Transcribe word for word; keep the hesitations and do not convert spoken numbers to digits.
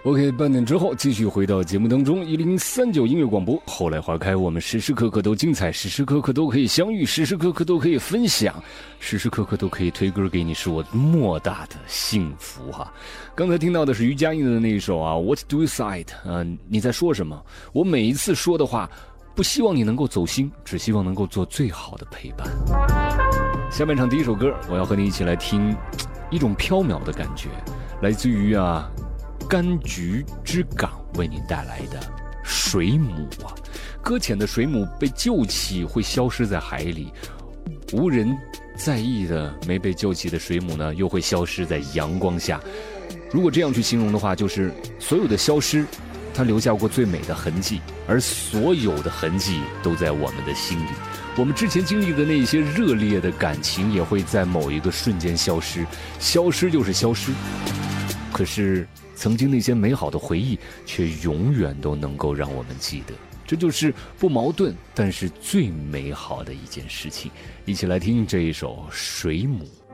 OK， 半点之后继续回到节目当中，一零三九音乐广播。后来花开，我们时时刻刻都精彩，时时刻刻都可以相遇，时时刻刻都可以分享，时时刻刻都可以推歌给你，是我莫大的幸福哈、啊。刚才听到的是于佳音的那一首啊 ，What do you say？ 啊，你在说什么？我每一次说的话，不希望你能够走心，只希望能够做最好的陪伴。下半场第一首歌，我要和你一起来听一种飘渺的感觉，来自于啊。柑橘之港为你带来的水母啊，搁浅的水母被救起会消失在海里，无人在意的没被救起的水母呢，又会消失在阳光下。如果这样去形容的话，就是所有的消失，它留下过最美的痕迹，而所有的痕迹都在我们的心里。我们之前经历的那些热烈的感情，也会在某一个瞬间消失，消失就是消失。可是曾经那些美好的回忆却永远都能够让我们记得，这就是不矛盾但是最美好的一件事情。一起来听这一首《水母》。